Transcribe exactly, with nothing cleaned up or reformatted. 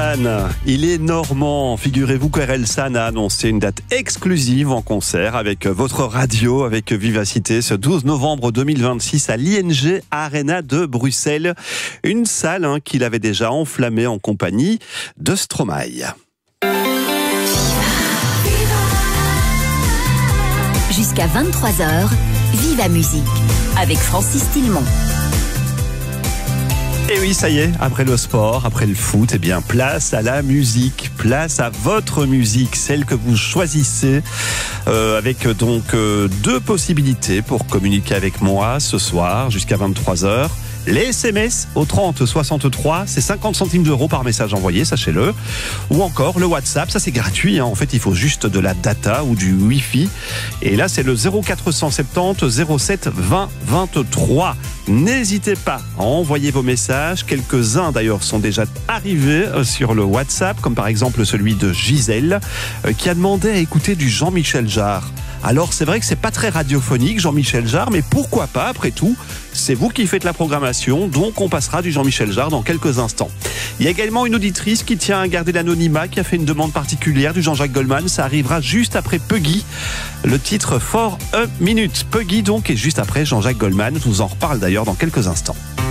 San, il est normand. Figurez-vous qu'Orelsan a annoncé une date exclusive en concert avec votre radio, avec Vivacité, ce douze novembre deux mille vingt-six à l'I N G Arena de Bruxelles. Une salle hein, qu'il avait déjà enflammée en compagnie de Stromae. Jusqu'à vingt-trois heures, Viva Musique avec Francis Tillemont. Et oui, ça y est, après le sport, après le foot, eh bien, place à la musique, place à votre musique, celle que vous choisissez, euh, avec donc euh, deux possibilités pour communiquer avec moi ce soir jusqu'à vingt-trois heures. Les S M S au trente soixante-trois, c'est cinquante centimes d'euros par message envoyé, sachez-le. Ou encore le WhatsApp, ça c'est gratuit, hein. En fait il faut juste de la data ou du Wi-Fi. Et là c'est le zéro quatre cent soixante-dix zéro sept vingt vingt-trois. N'hésitez pas à envoyer vos messages. Quelques-uns d'ailleurs sont déjà arrivés sur le WhatsApp, comme par exemple celui de Gisèle, qui a demandé à écouter du Jean-Michel Jarre. Alors c'est vrai que c'est pas très radiophonique Jean-Michel Jarre, mais pourquoi pas après tout, c'est vous qui faites la programmation, donc on passera du Jean-Michel Jarre dans quelques instants. Il y a également une auditrice qui tient à garder l'anonymat, qui a fait une demande particulière du Jean-Jacques Goldman, ça arrivera juste après Puggy, le titre For a Minute. Puggy donc, et juste après Jean-Jacques Goldman, je vous en reparle d'ailleurs dans quelques instants.